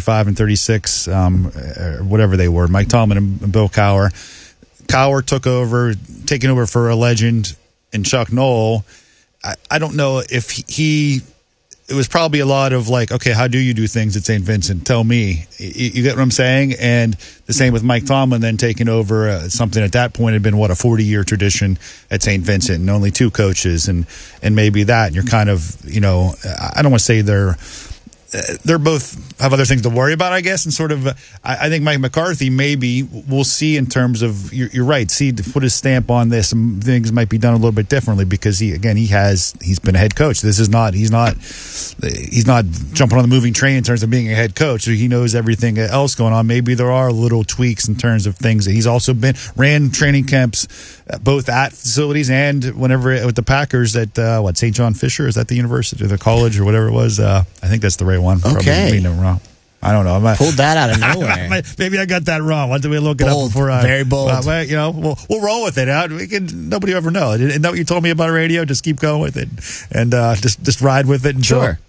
35 and 36, whatever they were, Mike Tomlin and Bill Cowher. Cowher took over, taking over for a legend in Chuck Noll. I don't know if it was probably a lot of like, okay, how do you do things at St. Vincent? Tell me. You get what I'm saying? And the same with Mike Tomlin then taking over something at that point had been, a 40-year tradition at St. Vincent and only 2 coaches and maybe that. And you're kind of, I don't want to say they're both have other things to worry about, I guess, and sort of I think Mike McCarthy maybe we'll see in terms of you're right, see to put his stamp on this, some things might be done a little bit differently because he's been a head coach. This is not he's not jumping on the moving train in terms of being a head coach. So he knows everything else going on. Maybe there are little tweaks in terms of things that he's also ran training camps both at facilities and whenever with the Packers at St. John Fisher, is that the university or the college or whatever it was? I think that's the right one. Okay. Probably wrong. I don't know. Pulled that out of nowhere. Maybe I got that wrong. Why don't we look it up before I... Very bold. We'll roll with it. Nobody will ever know. Isn't that what you told me about radio? Just keep going with it and just ride with it. Sure.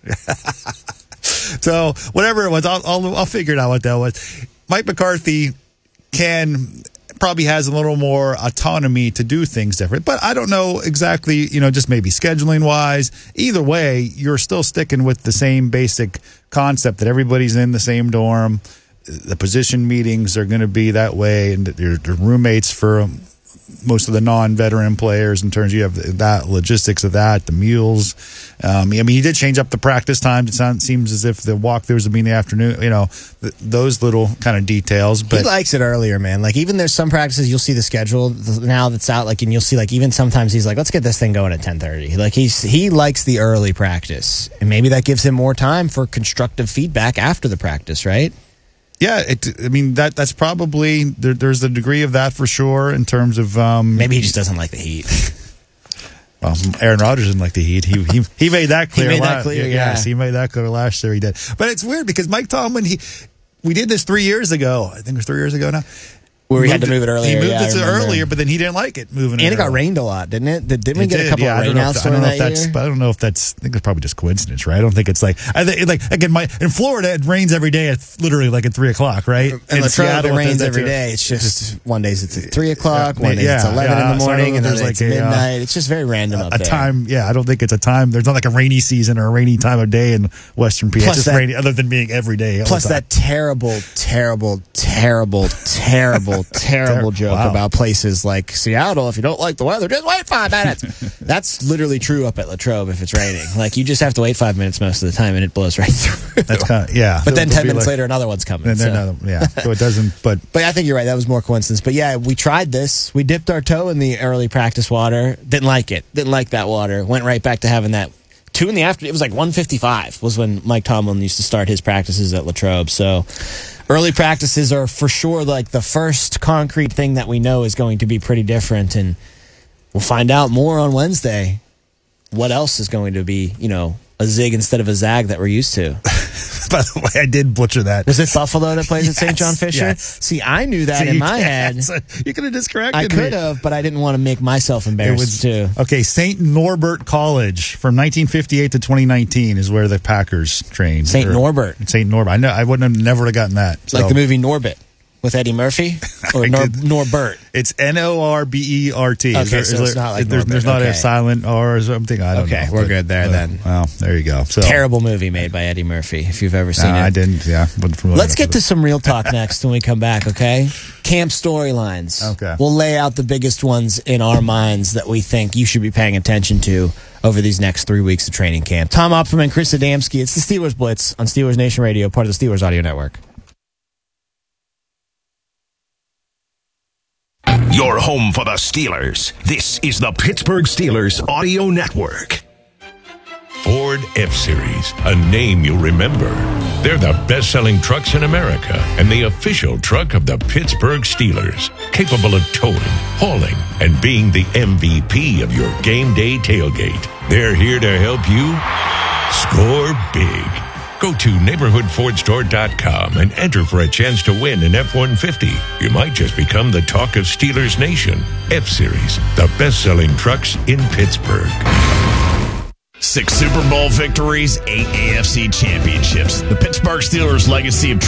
So whatever it was, I'll figure it out what that was. Mike McCarthy probably has a little more autonomy to do things different. But I don't know exactly, just maybe scheduling wise. Either way, you're still sticking with the same basic concept that everybody's in the same dorm. The position meetings are going to be that way, and your roommates for most of the non-veteran players in terms you have that logistics of that, the meals. He did change up the practice times. It seems as if the walkthroughs would be in the afternoon, those little kind of details. But he likes it earlier, man. Like, even there's some practices you'll see the schedule now that's out, like, and you'll see, like, even sometimes he's like, let's get this thing going at 10:30. Like, he likes the early practice, and maybe that gives him more time for constructive feedback after the practice, right? Yeah, that's probably there's a degree of that for sure in terms of maybe he just doesn't like the heat. Well, Aaron Rodgers didn't like the heat. He made that clear. Yes, he made that clear last year. He did, but it's weird because Mike Tomlin we did this 3 years ago. I think it was 3 years ago now. Where we had to move it earlier. He moved it earlier, but then he didn't like it moving it. And it got rained a lot, didn't it? Didn't we get a couple of rainouts during that year? But I don't know if that's. I think it's probably just coincidence, right? I don't think it's like. I think like in Florida, it rains every day at literally like at 3:00, right? And Latrobe, it rains every day. It's just one day it's at 3:00, one day it's 11 in the morning, and then it's midnight. It's just very random up there. Time, I don't think it's a time. There's not like a rainy season or a rainy time of day in Western PA. It's just rainy, other than being every day. Plus that terrible joke about places like Seattle. If you don't like the weather, just wait 5 minutes. That's literally true up at Latrobe if it's raining. Like, you just have to wait 5 minutes most of the time, and it blows right through. That's kind of, But then 10 minutes later, another one's coming. So it doesn't. But I think you're right. That was more coincidence. But yeah, we tried this. We dipped our toe in the early practice water. Didn't like it. Didn't like that water. Went right back to having that. 2 in the afternoon. It was like 1:55 was when Mike Tomlin used to start his practices at Latrobe. So early practices are for sure like the first concrete thing that we know is going to be pretty different, and we'll find out more on Wednesday. What else is going to be, a zig instead of a zag that we're used to? By the way, I did butcher that. Was it Buffalo that plays at St. John Fisher? Yes. See, I knew that in my head. So you could have just corrected me. I could have, but I didn't want to make myself embarrassed too. Okay, St. Norbert College from 1958 to 2019 is where the Packers trained. St. Norbert. St. Norbert. I know. I wouldn't have never gotten that. Like the movie Norbit. With Eddie Murphy? Or Norbert? It's Norbert. Okay, so it's not like There's not a silent R or something. I don't know. Okay, we're good there then. Well, there you go. So, terrible movie made by Eddie Murphy, if you've ever seen it. I didn't, wasn't familiar. Let's get to some real talk next when we come back, okay? Camp storylines. Okay. We'll lay out the biggest ones in our minds that we think you should be paying attention to over these next 3 weeks of training camp. Tom Opperman, Chris Adamski. It's the Steelers Blitz on Steelers Nation Radio, part of the Steelers Audio Network. Your home for the Steelers. This is the Pittsburgh Steelers Audio Network. Ford F-Series, a name you'll remember. They're the best-selling trucks in America and the official truck of the Pittsburgh Steelers. Capable of towing, hauling, and being the MVP of your game day tailgate. They're here to help you score big. Go to neighborhoodfordstore.com and enter for a chance to win an F-150. You might just become the talk of Steelers Nation. F-Series, the best-selling trucks in Pittsburgh. 6 Super Bowl victories, 8 AFC championships. The Pittsburgh Steelers' legacy of